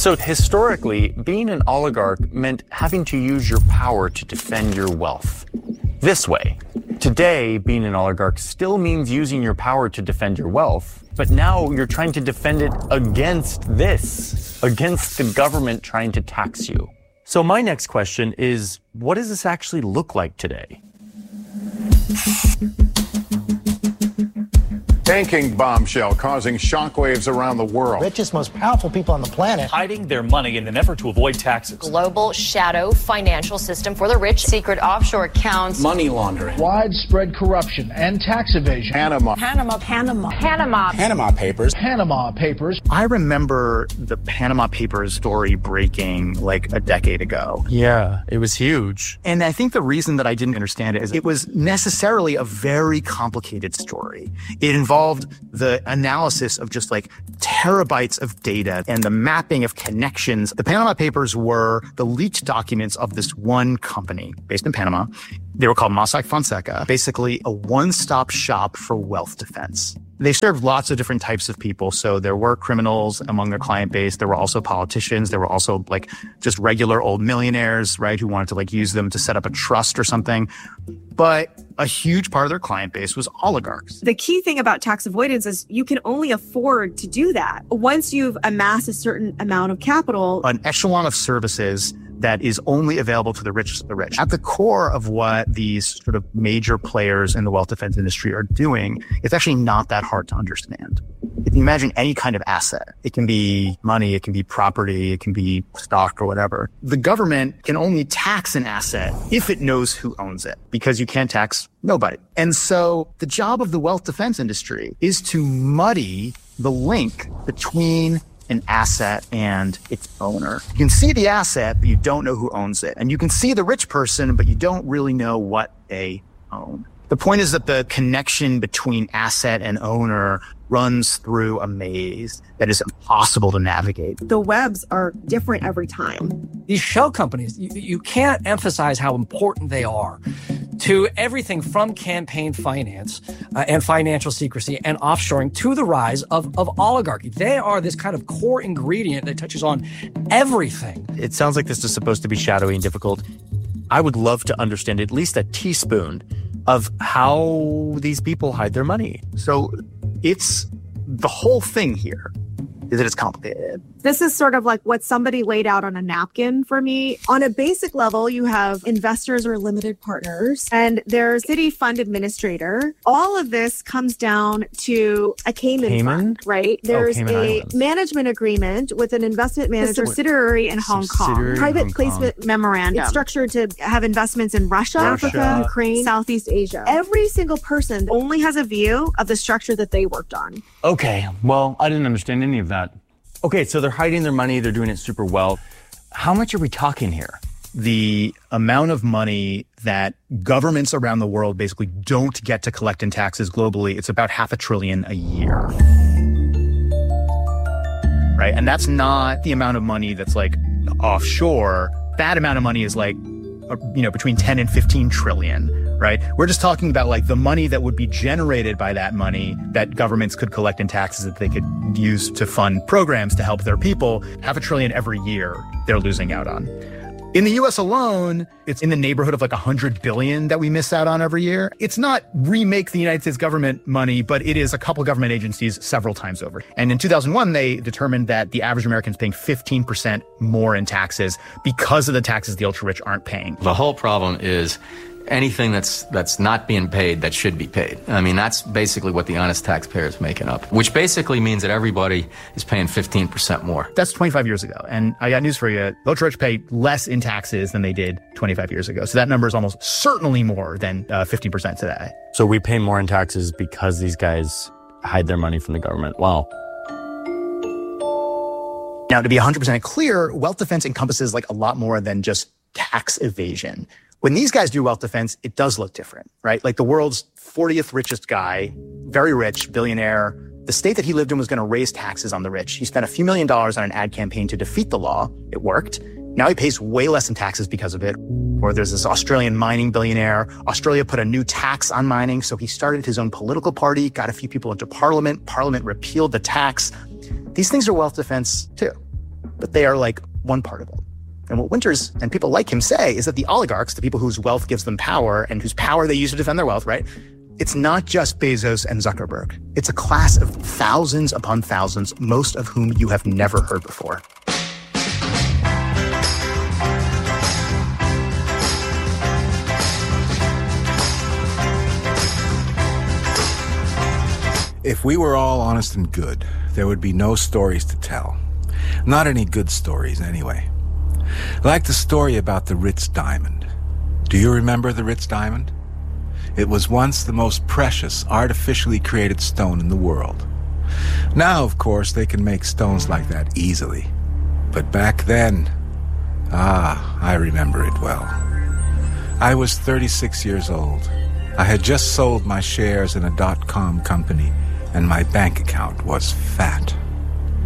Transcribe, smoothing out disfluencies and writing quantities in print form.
So historically, being an oligarch meant having to use your power to defend your wealth. This way. Today, being an oligarch still means using your power to defend your wealth, but now you're trying to defend it against the government trying to tax you. So my next question is, what does this actually look like today? Banking bombshell causing shockwaves around the world. Richest, most powerful people on the planet hiding their money in an effort to avoid taxes. Global shadow financial system for the rich. Secret offshore accounts. Money laundering. Widespread corruption and tax evasion. Panama Papers. I remember the Panama Papers story breaking like a decade ago. Yeah, it was huge. And I think the reason that I didn't understand it is it was necessarily a very complicated story. It involved the analysis of just like terabytes of data and the mapping of connections. The Panama Papers were the leaked documents of this one company based in Panama. They were called Mossack Fonseca, basically a one-stop shop for wealth defense. They served lots of different types of people. So there were criminals among their client base. There were also politicians. There were also like just regular old millionaires, right, who wanted to like use them to set up a trust or something. But a huge part of their client base was oligarchs. The key thing about tax avoidance is you can only afford to do that once you've amassed a certain amount of capital. An echelon of services that is only available to the richest of the rich. At the core of what these sort of major players in the wealth defense industry are doing, it's actually not that hard to understand. If you imagine any kind of asset, it can be money, it can be property, it can be stock or whatever. The government can only tax an asset if it knows who owns it, because you can't tax nobody. And so the job of the wealth defense industry is to muddy the link between an asset and its owner. You can see the asset, but you don't know who owns it. And you can see the rich person, but you don't really know what they own. The point is that the connection between asset and owner runs through a maze that is impossible to navigate. The webs are different every time. These shell companies, you can't emphasize how important they are to everything from campaign finance and financial secrecy and offshoring to the rise of oligarchy. They are this kind of core ingredient that touches on everything. It sounds like this is supposed to be shadowy and difficult. I would love to understand at least a teaspoon of how these people hide their money. So it's the whole thing here is that it's complicated. This is sort of like what somebody laid out on a napkin for me. On a basic level, you have investors or limited partners, and there's city fund administrator. All of this comes down to a Cayman fund, right? There's a management agreement with an investment manager subsidiary in Hong Kong. Private placement memorandum. It's structured to have investments in Russia, Africa, Ukraine, Southeast Asia. Every single person only has a view of the structure that they worked on. Okay, well, I didn't understand any of that. Okay, so they're hiding their money, they're doing it super well. How much are we talking here? The amount of money that governments around the world basically don't get to collect in taxes globally, it's about $500 billion a year. Right? And that's not the amount of money that's like offshore. That amount of money is like, between 10 and 15 trillion, right? We're just talking about like the money that would be generated by that money that governments could collect in taxes that they could use to fund programs to help their people. $500 billion every year they're losing out on. In the US alone, it's in the neighborhood of like $100 billion that we miss out on every year. It's not remake the United States government money, but it is a couple government agencies several times over. And in 2001, they determined that the average American is paying 15% more in taxes because of the taxes the ultra-rich aren't paying. The whole problem is anything that's not being paid that should be paid. I mean, that's basically what the honest taxpayer is making up, which basically means that everybody is paying 15% more. That's 25 years ago. And I got news for you. The ultra-rich pay less in taxes than they did 25 years ago. So that number is almost certainly more than 15% today. So we pay more in taxes because these guys hide their money from the government. Wow. Now, to be 100% clear, wealth defense encompasses like a lot more than just tax evasion. When these guys do wealth defense, it does look different, right? Like the world's 40th richest guy, very rich, billionaire. The state that he lived in was going to raise taxes on the rich. He spent a few $1 million on an ad campaign to defeat the law. It worked. Now he pays way less in taxes because of it. Or there's this Australian mining billionaire. Australia put a new tax on mining, so he started his own political party, got a few people into parliament. Parliament repealed the tax. These things are wealth defense too. but they are like one part of it. And what Winters and people like him say is that the oligarchs, the people whose wealth gives them power and whose power they use to defend their wealth, right? It's not just Bezos and Zuckerberg. It's a class of thousands upon thousands, most of whom you have never heard before. If we were all honest and good, there would be no stories to tell. Not any good stories, anyway. Like the story about the Ritz diamond. Do you remember the Ritz diamond? It was once the most precious, artificially created stone in the world. Now, of course, they can make stones like that easily. But back then, I remember it well. I was 36 years old. I had just sold my shares in a .com company, and my bank account was fat.